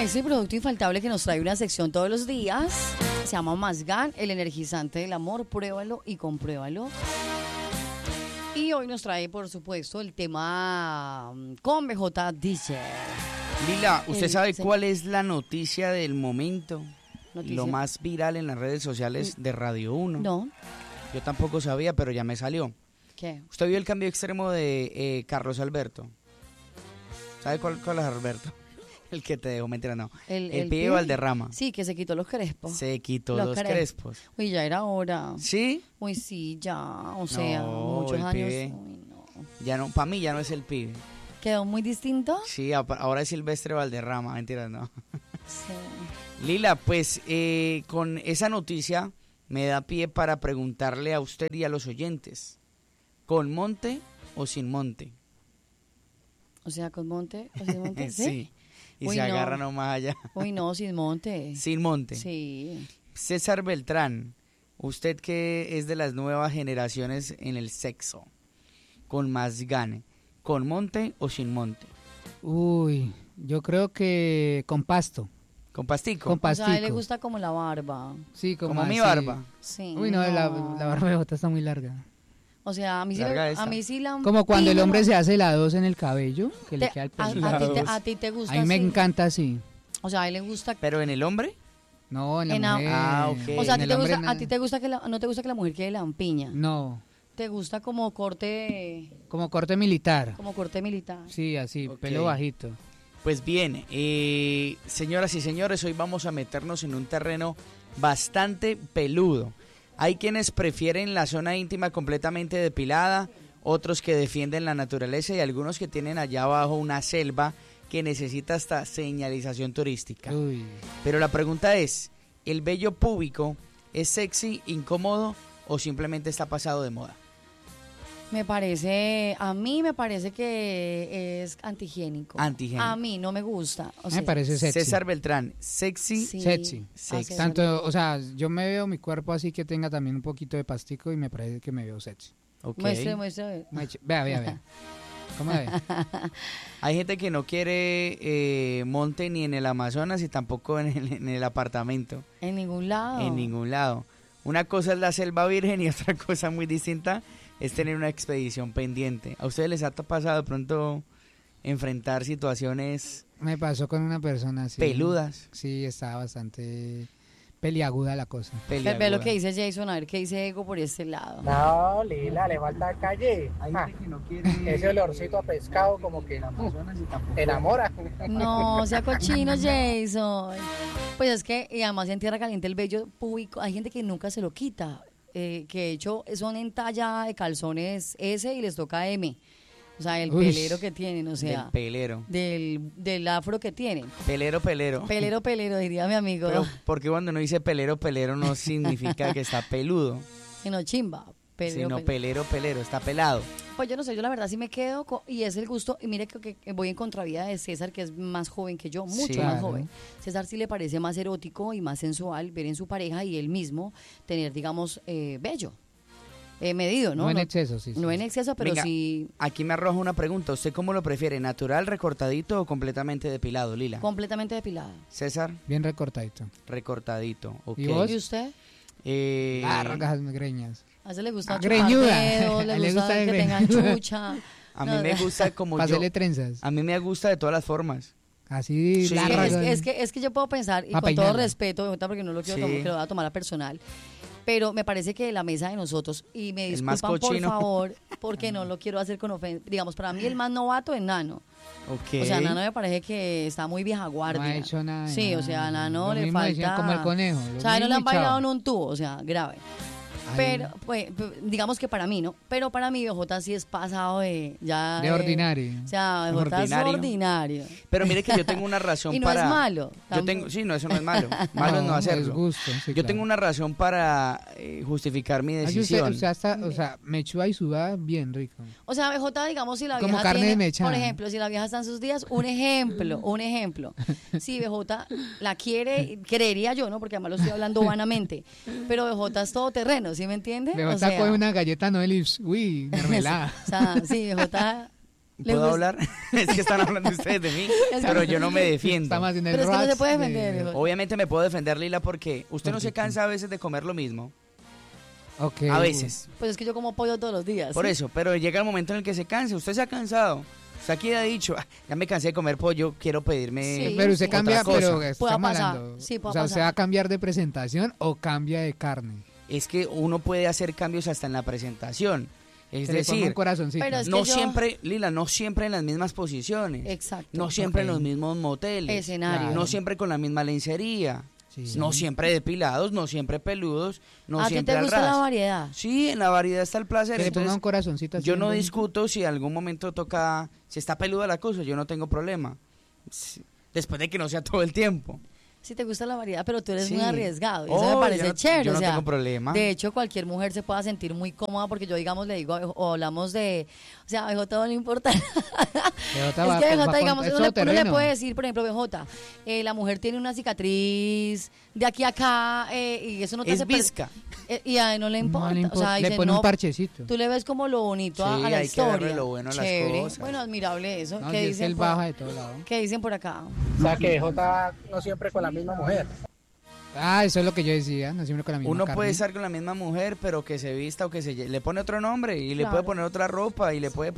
ese producto infaltable que nos trae una sección todos los días. Se llama Mazgan, el energizante del amor. Pruébalo y compruébalo. Y hoy nos trae, por supuesto, el tema con BJ DJ. Lila, ¿usted sabe cuál es la noticia del momento? ¿Noticia? Lo más viral en las redes sociales de Radio 1. No. Yo tampoco sabía, pero ya me salió. ¿Qué? ¿Usted vio el cambio extremo de Carlos Alberto? ¿Sabe cuál es Alberto? El que te dejó, mentira, no. El pibe Valderrama. Sí, que se quitó los crespos. Se quitó los crespos. Uy, ya era hora. ¿Sí? Uy, sí, ya. O sea, No, muchos el años. pibe. Uy, no. Ya no, para mí ya no es el pibe. ¿Quedó muy distinto? Sí, ahora es Silvestre Valderrama, mentira, no. Sí. Lila, pues con esa noticia me da pie para preguntarle a usted y a los oyentes, ¿con monte o sin monte? O sea, ¿con monte o sin monte? Sí. Y Uy, se no. agarra nomás allá. Uy, no, sin monte. Sin monte. Sí. César Beltrán, usted que es de las nuevas generaciones en el sexo, con Mazgan, ¿con monte o sin monte? Uy, yo creo que con pasto. ¿Con pastico? Con O sea, a él le pastico. gusta como la barba. Sí, Como así. mi barba. Sí. Uy, no, la barba de Jota está muy larga. O sea, a mí sí, Larga esta. a mí sí la... Como cuando el hombre pino- se hace la 2 en el cabello, que le queda el pelo. a ti te gusta A mí me así. encanta así. O sea, a él le gusta... ¿Pero en el hombre? No, en la En a- mujer. Ah, ok. O sea, En el hombre a ti te gusta que no te gusta que la mujer quede lampiña. No, Te gusta como corte como corte militar. militar. Sí, así, Ok. pelo bajito. Pues bien, señoras y señores, hoy vamos a meternos en un terreno bastante peludo. Hay quienes prefieren la zona íntima completamente depilada, otros que defienden la naturaleza y algunos que tienen allá abajo una selva que necesita hasta señalización turística. Uy. Pero la pregunta es, ¿el vello púbico es sexy, incómodo o simplemente está pasado de moda? A mí me parece que es antihigiénico. Antihigiénico. A mí no me gusta. O sea, Me parece sexy. César Beltrán, sexy. sí. Sexy. Sexy. Tanto, o sea, yo me veo mi cuerpo así que tenga también un poquito de pastico y me parece que me veo sexy. Ok. Muestre. Vea. ¿Cómo ve? Hay gente que no quiere monte ni en el Amazonas y tampoco en el apartamento, En ningún lado. en ningún lado. Una cosa es la selva virgen y otra cosa muy distinta es tener una expedición pendiente. ¿A ustedes les ha pasado de pronto enfrentar situaciones Me pasó con una persona así. peludas? Sí, estaba bastante peliaguda la cosa. Ve lo peliagudas? que dice Jason, a ver qué dice Ego por este lado. No, Lila, le falta calle. Hay Ah, gente que no quiere ese olorcito a pescado como que enamora. No, sea cochino, Jason. Pues es que, y además en Tierra Caliente el vello público, hay gente que nunca se lo quita. Que de hecho son en talla de calzones S y les toca M. O sea, el Uy. pelero que tienen, o sea, del pelero. del afro que tienen. Pelero. Pelero, diría mi amigo. Pero porque cuando uno dice pelero no significa que está peludo, Que no chimba. sino pelero, está pelado. Pues yo no sé, yo la verdad sí me quedo y es el gusto, y mire que voy en contravía de César, que es más joven que yo, mucho Sí. más Claro. joven. César sí le parece más erótico y más sensual ver en su pareja y él mismo tener, digamos, bello, medido, ¿no? No en exceso, sí. No en exceso, pero Venga, sí Aquí me arroja una pregunta. ¿Usted cómo lo prefiere? ¿Natural, recortadito o completamente depilado, Lila? completamente depilado. César, Bien recortadito. recortadito. Ok. ¿Y vos? ¿Y usted? Largas greñas. A ese le gusta Greñuda. chupar dedos, Le le gusta gusta que tengan greñuda. chucha. A mí me gusta como yo. Pasele trenzas. A mí me gusta de todas las formas. Así Sí. largas. Es que yo puedo pensar, y Pa' con todo peinarla. respeto, porque no lo quiero Sí. tomar, que lo voy a tomar a personal, pero me parece que la mesa de nosotros, y me El más disculpan por cochino. favor, porque no lo quiero hacer con ofensa, digamos, para mí el más novato es Nano. Ok. O sea, Nano me parece que está muy vieja guardia. No ha hecho nada de Sí, nada. o sea, a Nano Lo le mismo decían falta... como el conejo, lo O sea, no mismo le han y chao. bailado en un tubo, o sea, grave. Ay. Pero, pues, digamos que para mí, ¿no? Pero para mí, BJ sí es pasado de... ya De ordinario. O sea, BJ es ordinario. Pero mire que yo tengo una razón Y no para... es malo. Yo tengo, sí, no, eso no es malo. Malo es no Es hacerlo. gusto, sí, Yo claro. tengo una razón para justificar mi Ay, decisión. o sea, mechúa y suda bien rico. O sea, BJ, digamos, si la Como vieja carne tiene, desmechada. por ejemplo, si la vieja está en sus días, un ejemplo. Si BJ la quiere, creería yo, ¿no? Porque además lo estoy hablando vanamente, pero BJ es todo terreno, ¿sí me entiende? Me O sea, coge una galleta Noel y uy, mermelada. o sea, sí, BJ ¿Le ¿Puedo gusta? hablar? Es que están hablando ustedes de mí, Es que- pero yo no me defiendo. Está más en el Pero es que no se rats puede de- defender, viejo. Obviamente me puedo defender, Lila, porque usted no se Porque- cansa a veces de comer lo mismo. Ok. A veces. Pues es que yo como pollo todos los días. Por ¿sí? eso, pero llega el momento en el que se cansa. Usted se ha cansado. Usted aquí ha dicho, "Ah, ya me cansé de comer pollo, quiero pedirme... Sí. Pero usted otra cambia, cosa". pero Pueda estamos pasar, hablando. sí, pueda o sea, ¿usted pasar. va a cambiar de presentación o cambia de carne? Es que uno puede hacer cambios hasta en la presentación. Es Que le ponga un decir, corazoncito. Pero es que no yo- siempre, Lila, no siempre en las mismas posiciones. Exacto. No siempre en Ok. los mismos moteles. Escenarios. No siempre con la misma lencería. Sí. No siempre depilados, no siempre peludos, no ¿A ti siempre te al gusta la ras. variedad? Sí, en la variedad está el placer. Que le ponga Entonces, un corazoncito así yo bien no bonito. discuto si algún momento toca, si está peluda la cosa, yo no tengo problema. Sí, después de que no sea todo el tiempo. Sí te gusta la variedad, pero tú eres Sí. muy arriesgado. Y eso Oh, me parece yo no- chévere. yo no o sea, tengo problema. De hecho, cualquier mujer se pueda sentir muy cómoda porque yo, digamos, le digo, o hablamos de... O sea, a BJ no le importa. BJ Es va- que va BJ, con- digamos, es uno le todoterreno. puede decir, por ejemplo, BJ, la mujer tiene una cicatriz de aquí a acá y eso no te Es hace... per- visca. Y a él no le importa. No le O importa. sea, Le dice, pone no, un parchecito. tú le ves como lo bonito a Sí, la hay que historia. verle lo bueno a las Chévere. cosas. Bueno, admirable eso. No, ¿Qué si es que dicen él por- baja de todo lado. ¿Qué dicen por acá? O sea que J no siempre con la misma mujer. Ah, eso es lo que yo decía, no siempre con la misma Uno carne. puede estar con la misma mujer, pero que se vista o que le pone otro nombre y le Claro. puede poner otra ropa y le puede